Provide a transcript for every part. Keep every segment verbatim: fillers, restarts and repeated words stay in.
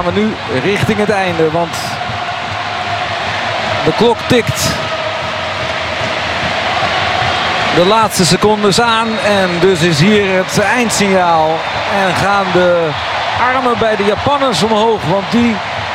gaan we nu richting het einde, want de klok tikt de laatste secondes aan en dus is hier het eindsignaal en gaan de armen bij de Japanners omhoog, want die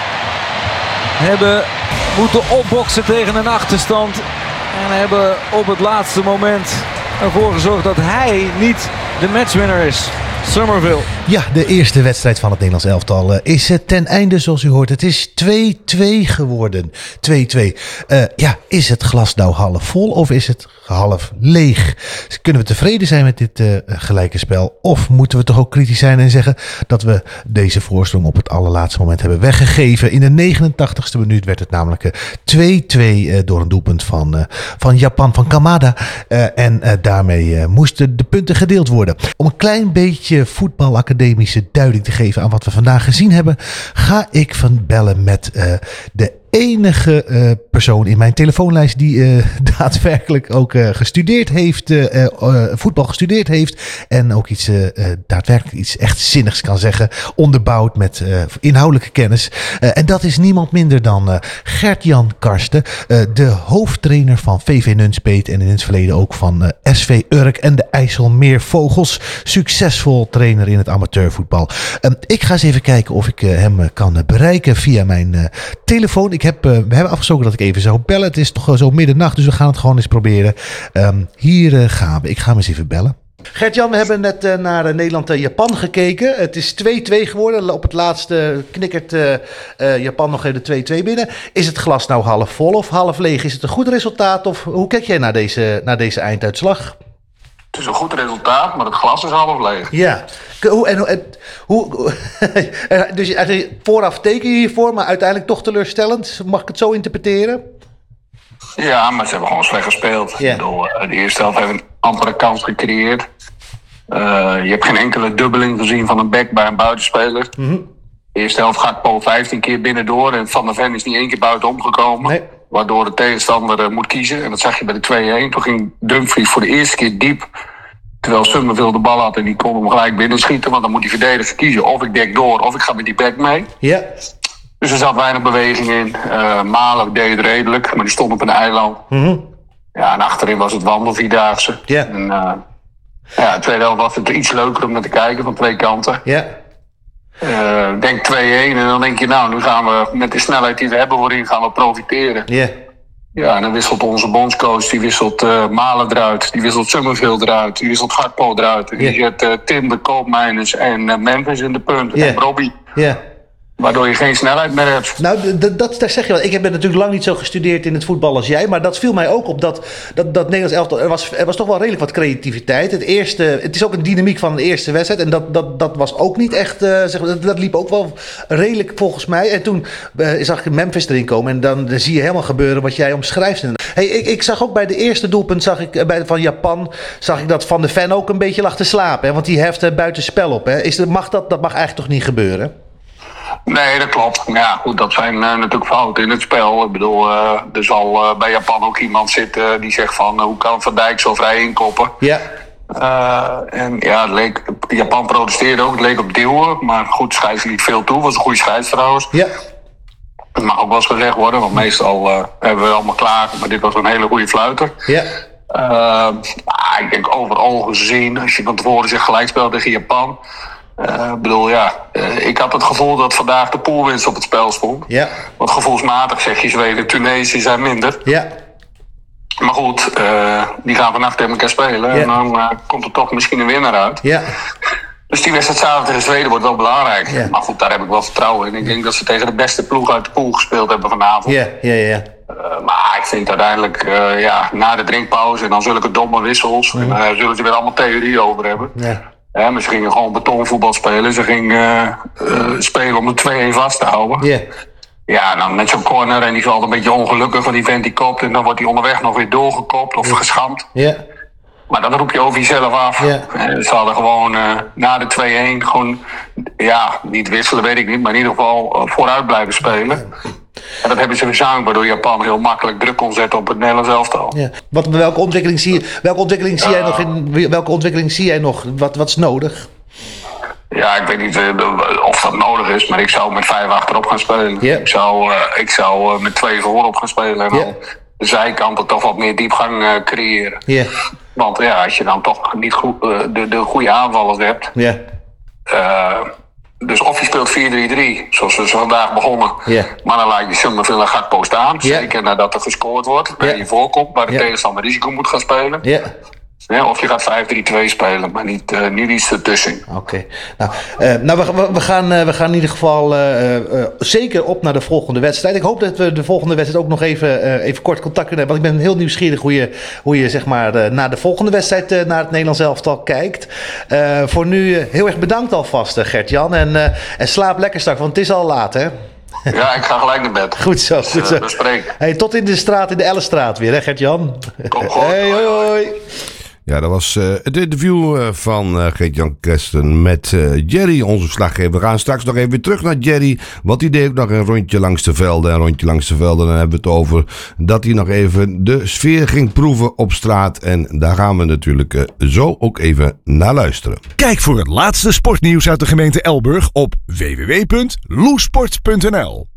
hebben moeten opboksen tegen een achterstand en hebben op het laatste moment ervoor gezorgd dat hij niet de matchwinner is. Summerville. Ja, de eerste wedstrijd van het Nederlands elftal uh, is uh, ten einde, zoals u hoort. Het is twee-twee geworden. twee-twee. Uh, ja, is het glas nou half vol of is het half leeg? Kunnen we tevreden zijn met dit uh, gelijke spel? Of moeten we toch ook kritisch zijn en zeggen dat we deze voorsprong op het allerlaatste moment hebben weggegeven? In de negenentachtigste minuut werd het namelijk uh, twee-twee uh, door een doelpunt van, uh, van Japan, van Kamada. Uh, en uh, daarmee uh, moesten de punten gedeeld worden. Om een klein beetje voetbalacademische duiding te geven aan wat we vandaag gezien hebben, ga ik van bellen met uh, de enige uh, persoon in mijn telefoonlijst die uh, daadwerkelijk ook uh, gestudeerd heeft, uh, uh, voetbal gestudeerd heeft en ook iets uh, uh, daadwerkelijk iets echt zinnigs kan zeggen, onderbouwd met uh, inhoudelijke kennis. Uh, en dat is niemand minder dan uh, Gert-Jan Karsten, uh, de hoofdtrainer van V V Nunspeet en in het verleden ook van uh, S V Urk en de IJsselmeervogels. Succesvol trainer in het amateurvoetbal. Uh, ik ga eens even kijken of ik uh, hem uh, kan uh, bereiken via mijn uh, telefoon. Ik heb, uh, we hebben afgesproken dat ik even zou bellen. Het is toch zo middernacht, dus we gaan het gewoon eens proberen. Um, hier uh, gaan we. Ik ga hem eens even bellen. Gert-Jan, we hebben net uh, naar uh, Nederland-Japan uh, gekeken. Het is twee-twee geworden. Op het laatste knikkert uh, uh, Japan nog even de twee-twee binnen. Is het glas nou half vol of half leeg? Is het een goed resultaat? Of hoe kijk jij naar deze, naar deze einduitslag? Het is een goed resultaat, maar het glas is half leeg. Ja. Hoe, en, en, hoe, dus vooraf teken je hiervoor, maar uiteindelijk toch teleurstellend? Mag ik het zo interpreteren? Ja, maar ze hebben gewoon slecht gespeeld. Yeah. Ik bedoel, de eerste helft heeft een ampere kans gecreëerd. Uh, je hebt geen enkele dubbeling gezien van een back bij een buitenspeler. Mm-hmm. De eerste helft gaat Paul vijftien keer binnendoor en Van der Ven is niet één keer buitenom gekomen. Nee. Waardoor de tegenstander uh, moet kiezen. En dat zag je bij de twee-een. Toen ging Dumfries voor de eerste keer diep. Terwijl Summerville de bal had en die kon hem gelijk binnenschieten. Want dan moet die verdediger kiezen of ik dek door of ik ga met die back mee. Ja. Dus er zat weinig beweging in. Uh, Malen deed het redelijk, maar die stond op een eiland. Mm-hmm. Ja, en achterin was het wandelvierdaagse. Ja. En uh, ja, de tweede helft was het iets leuker om naar te kijken van twee kanten. Ja. Uh, ik denk twee-een en dan denk je, nou, nu gaan we met de snelheid die we hebben voorin gaan we profiteren. Ja. Ja, en dan wisselt onze bondscoach, die wisselt uh, Malen eruit, die wisselt Summerville eruit, die wisselt Gakpo eruit. En yeah. die zet uh, Tim de Koopmeiners en uh, Memphis in de punt yeah. en Robbie. Ja. Yeah. Waardoor je geen snelheid meer hebt. Nou, dat, dat, dat zeg je wel. Ik heb natuurlijk lang niet zo gestudeerd in het voetbal als jij. Maar dat viel mij ook op dat, dat, dat Nederlands elftal... Er was, er was toch wel redelijk wat creativiteit. Het, eerste, het is ook een dynamiek van de eerste wedstrijd. En dat, dat, dat was ook niet echt... Uh, zeg, dat, dat liep ook wel redelijk volgens mij. En toen uh, zag ik Memphis erin komen. En dan, dan zie je helemaal gebeuren wat jij omschrijft. Hey, ik, ik zag ook bij de eerste doelpunt zag ik, bij, van Japan... zag ik dat Van der Ven ook een beetje lag te slapen. Hè? Want die heft uh, buiten spel op. Hè? Is, mag dat, dat mag eigenlijk toch niet gebeuren? Nee, dat klopt. Ja, goed, dat zijn uh, natuurlijk fouten in het spel. Ik bedoel, uh, er zal uh, bij Japan ook iemand zitten die zegt van... Uh, hoe kan Van Dijk zo vrij inkoppen? Ja. Uh, en ja, het leek, Japan protesteerde ook. Het leek op duwen, maar goed, scheids niet veel toe. Was een goede scheids trouwens. Ja. Het mag ook wel eens gezegd worden, want meestal uh, hebben we allemaal klaar. Maar dit was een hele goede fluiter. Ja. Uh, ah, ik denk overal gezien, als je van tevoren zegt gelijkspel tegen Japan... Ik uh, bedoel, ja, uh, ik had het gevoel dat vandaag de poolwinst op het spel stond. Ja. Want gevoelsmatig zeg je Zweden en Tunesië zijn minder. Ja. Maar goed, uh, die gaan vannacht tegen elkaar spelen. Ja. En dan uh, komt er toch misschien een winnaar uit. Ja. Dus die wedstrijd samen tegen Zweden wordt wel belangrijk. Ja. Maar goed, daar heb ik wel vertrouwen in. Ik denk dat ze tegen de beste ploeg uit de pool gespeeld hebben vanavond. Ja, ja, ja. Uh, maar ik vind uiteindelijk, uh, ja, na de drinkpauze en dan zulke domme wissels. Mm. En daar uh, zullen ze weer allemaal theorieën over hebben. Ja. Ja, maar ze gingen gewoon betonvoetbal spelen. Ze gingen uh, uh, spelen om de twee-een vast te houden. Yeah. Ja, nou met zo'n corner en die valt een beetje ongelukkig van die vent die kopt. En dan wordt hij onderweg nog weer doorgekopt of yeah. geschampt. Yeah. Maar dat roep je over jezelf af. Yeah. Ze hadden gewoon uh, na de twee-een gewoon, ja, niet wisselen weet ik niet. Maar in ieder geval uh, vooruit blijven spelen. En dat hebben ze verzuimd, waardoor Japan heel makkelijk druk kon zetten op het Nederlands elftal. Ja. Wat, welke ontwikkeling zie je, welke ontwikkeling zie jij nog in, welke ontwikkeling zie jij nog? Wat, wat is nodig? Ja, ik weet niet uh, of dat nodig is, maar ik zou met vijf achterop gaan spelen. Yeah. Ik zou, uh, ik zou uh, met twee voorop gaan spelen en yeah. dan de zijkanten toch wat meer diepgang uh, creëren. Yeah. Want ja, als je dan toch niet goed, uh, de, de goede aanvallers hebt. Yeah. Uh, dus of je speelt vier drie drie, zoals we vandaag begonnen. Yeah. Maar dan laat je Summerville en Gakpo staan. Yeah. Zeker nadat er gescoord wordt. Waar Yeah. je voorkomt, waar de Yeah. tegenstander risico moet gaan spelen. Yeah. Ja, of je gaat vijf drie twee spelen, maar niet, uh, niet iets ertussen. Oké. Okay. Nou, uh, nou we, we, we, gaan, uh, we gaan in ieder geval uh, uh, zeker op naar de volgende wedstrijd. Ik hoop dat we de volgende wedstrijd ook nog even, uh, even kort contact kunnen hebben. Want ik ben heel nieuwsgierig hoe je, hoe je zeg maar, uh, naar de volgende wedstrijd uh, naar het Nederlands elftal kijkt. Uh, voor nu uh, heel erg bedankt alvast, uh, Gert-Jan. En, uh, en slaap lekker straks, want het is al laat, hè? Ja, ik ga gelijk naar bed. Goed zo, dus, goed zo. Uh, bespreken. Hey, tot in de straat, in de Ellenstraat weer, hè Gert-Jan? Kom goed. Hey, hoi, hoi. Ja, dat was uh, het interview uh, van uh, Gert-Jan Kresten met uh, Jerry, onze verslaggever. We gaan straks nog even terug naar Jerry, want die deed ook nog een rondje langs de velden. Een rondje langs de velden, dan hebben we het over dat hij nog even de sfeer ging proeven op straat. En daar gaan we natuurlijk uh, zo ook even naar luisteren. Kijk voor het laatste sportnieuws uit de gemeente Elburg op w w w punt loesport punt n l.